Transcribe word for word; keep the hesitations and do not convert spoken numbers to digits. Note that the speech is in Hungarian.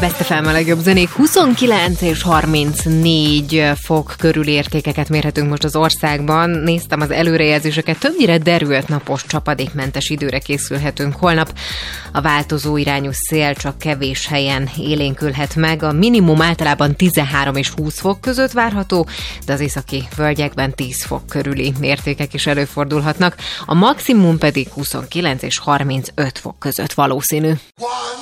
Best ef em a legjobb zenék. huszonkilenc és harmincnégy fok körül értékeket mérhetünk most az országban. Néztem az előrejelzéseket, többnyire derült napos, csapadékmentes időre készülhetünk holnap. A változó irányú szél csak kevés helyen élénkülhet meg. A minimum általában tizenhárom és húsz fok között várható, de az északi völgyekben tíz fok körüli mértékek is előfordulhatnak. A maximum pedig huszonkilenc és harmincöt fok között valószínű.